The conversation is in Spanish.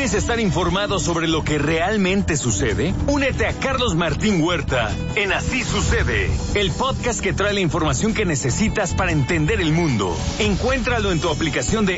¿Quieres estar informado sobre lo que realmente sucede? Únete a Carlos Martín Huerta en Así Sucede, el podcast que trae la información que necesitas para entender el mundo. Encuéntralo en tu aplicación de